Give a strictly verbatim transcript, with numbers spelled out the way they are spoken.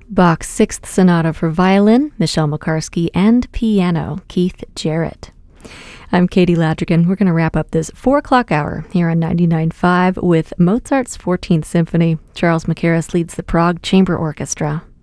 Bach's Sixth Sonata for Violin, Michelle Makarsky, and Piano, Keith Jarrett. I'm Katie Ladrigan. We're going to wrap up this four o'clock hour here on ninety-nine point five with Mozart's fourteenth Symphony. Charles Mackerras leads the Prague Chamber Orchestra.